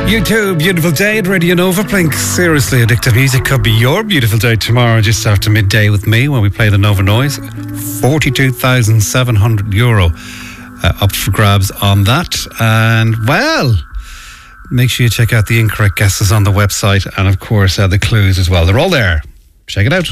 You too, beautiful day at Radio Nova, playing seriously addictive music. Could be your beautiful day tomorrow, just after midday with me, when we play the Nova Noise. €42,700 up for grabs on that. And, well, make sure you check out the incorrect guesses on the website, and, of course, the clues as well. They're all there. Check it out.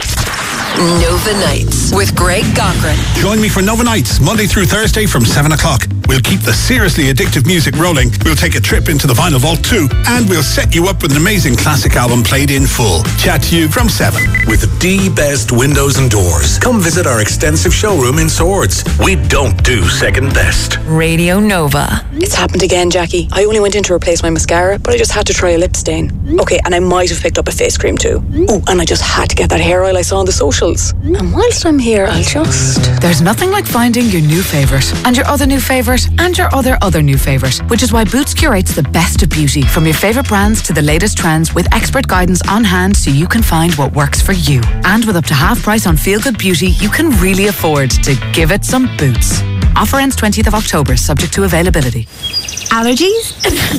Nova Nights with Greg Cochran. Join me for Nova Nights, Monday through Thursday from 7 o'clock. We'll keep the seriously addictive music rolling. We'll take a trip into the Vinyl Vault too, and we'll set you up with an amazing classic album played in full. Chat to you from 7. With the best windows and doors. Come visit our extensive showroom in Swords. We don't do second best. Radio Nova. It's happened again, Jackie. I only went in to replace my mascara, but I just had to try a lip stain. Okay, and I might have picked up a face cream too. Oh, and I just had to get that hair oil I saw on the socials. And whilst I'm here, I'll just... There's nothing like finding your new favourite, and your other new favourite, and your other new favourite, which is why Boots curates the best of beauty, from your favourite brands to the latest trends, with expert guidance on hand so you can find what works for you. And with up to half price on Feel Good Beauty, you can really afford to give it some Boots. Offer ends 20th of October, subject to availability. Allergies?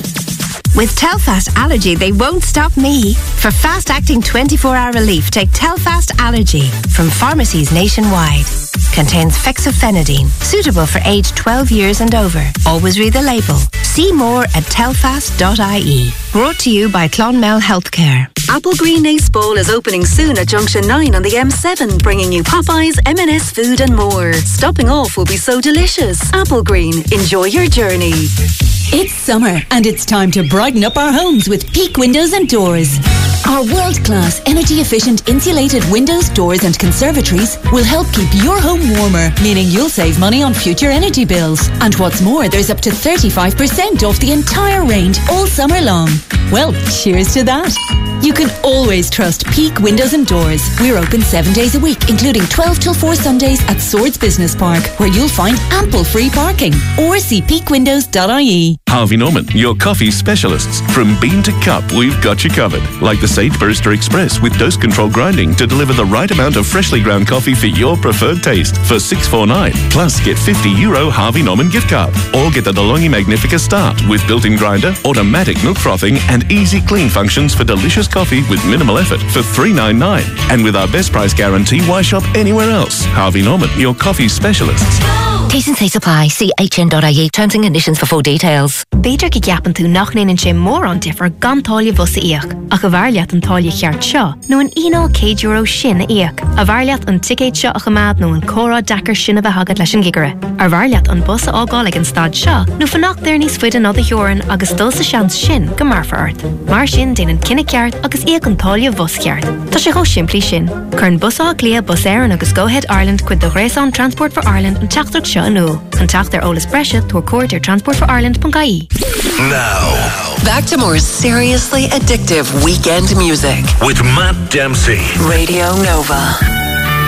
With Telfast Allergy, they won't stop me. For fast-acting 24-hour relief, take Telfast Allergy from pharmacies nationwide. Contains fexofenadine, suitable for age 12 years and over. Always read the label. See more at telfast.ie. Brought to you by Clonmel Healthcare. Applegreen Ace Bowl is opening soon at Junction 9 on the M7, bringing you Popeyes, M&S food and more. Stopping off will be so delicious. Applegreen, enjoy your journey. It's summer and it's time to brighten up our homes with Peak Windows and Doors. Our world-class, energy-efficient insulated windows, doors and conservatories will help keep your home warmer, meaning you'll save money on future energy bills. And what's more, there's up to 35% off the entire range all summer long. Well, cheers to that. You can always trust Peak Windows and Doors. We're open 7 days a week, including 12 till 4 Sundays at Swords Business Park, where you'll find ample free parking. Or see peakwindows.ie. Harvey Norman, your coffee specialists. From bean to cup, we've got you covered. Like the Sage Barista Express with dose control grinding to deliver the right amount of freshly ground coffee for your preferred taste for $6.49. Plus, get €50 Harvey Norman gift card. Or get the DeLonghi Magnifica Start with built-in grinder, automatic milk frothing, and easy clean functions for delicious coffee with minimal effort for $3.99. And with our best price guarantee, why shop anywhere else? Harvey Norman, your coffee specialists. T's and C's apply. See hn.ie. Terms and conditions for full details. Beidir go gapan tú nachnain an sin mór an differ gan táille vosa íoc, ach a bharliat an táille cheart seo, nó an €1 sin a íoc. A bharliat an ticket seo a chamad nó an córa dachar sin a bhagad leis an gigare. A bharliat an bosa ágálig an stad seo, nó fanach there nís fuid an other hioran agus dulsa seans sin go mar for earth. Mar sin din an kinne ceart agus íoc an táille vos ceart. Tá sé go simply sin. Curn bosa glia bus éireann agus Go Ahead Ireland quid do Raison Transport for Ireland an teachtar seo anúl. An teach their Olas Brescia to Court Transport for Ireland.ie. Now, back to more seriously addictive weekend music with Matt Dempsey. Radio Nova.